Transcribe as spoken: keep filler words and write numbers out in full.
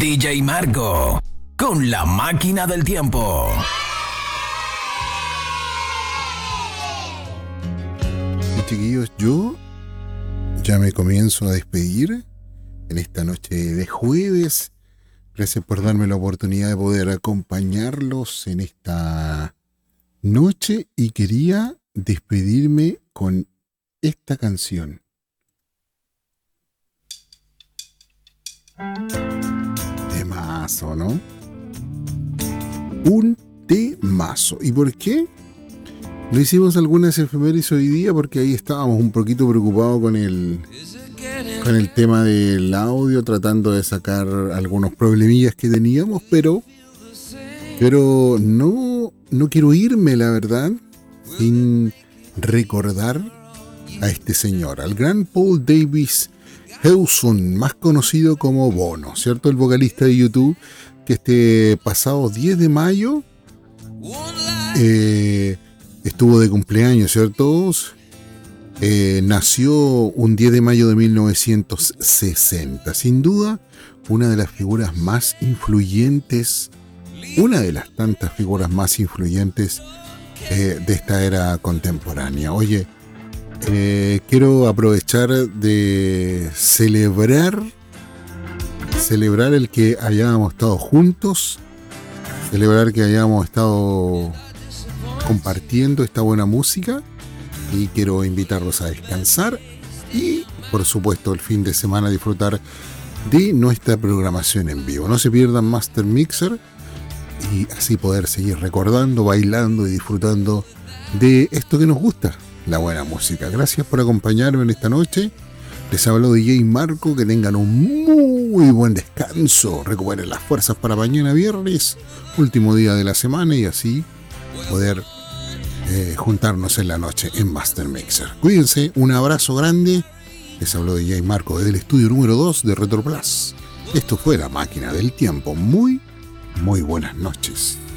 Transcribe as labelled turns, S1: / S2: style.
S1: D J Marco, con la máquina del tiempo.
S2: Y chiquillos, yo ya me comienzo a despedir en esta noche de jueves. Gracias por darme la oportunidad de poder acompañarlos en esta noche y quería despedirme con esta canción. Temazo, ¿no? Un temazo. ¿Y por qué? Lo hicimos algunas efemérides hoy día porque ahí estábamos un poquito preocupados con el, con el tema del audio, tratando de sacar algunos problemillas que teníamos, pero, pero no, no quiero irme, la verdad, sin recordar a este señor, al gran Paul Davis Hewson, más conocido como Bono, ¿cierto? El vocalista de YouTube, que este pasado diez de mayo eh, estuvo de cumpleaños, ¿cierto? Eh, nació un diez de mayo de mil novecientos sesenta. Sin duda, una de las figuras más influyentes, una de las tantas figuras más influyentes eh, de esta era contemporánea. Oye, eh, quiero aprovechar de celebrar, celebrar el que hayamos estado juntos, celebrar que hayamos estado compartiendo esta buena música, y quiero invitarlos a descansar y por supuesto el fin de semana disfrutar de nuestra programación en vivo. No se pierdan Master Mixer y así poder seguir recordando, bailando y disfrutando de esto que nos gusta, la buena música. Gracias por acompañarme en esta noche. Les habló D J Marco. Que tengan un muy buen descanso, recuperen las fuerzas para mañana viernes, último día de la semana, y así poder eh, juntarnos en la noche en Master Mixer. Cuídense, un abrazo grande. Les habló D J Marco desde el estudio número dos de Retro Plus. Esto fue La Máquina del Tiempo. Muy, muy buenas noches.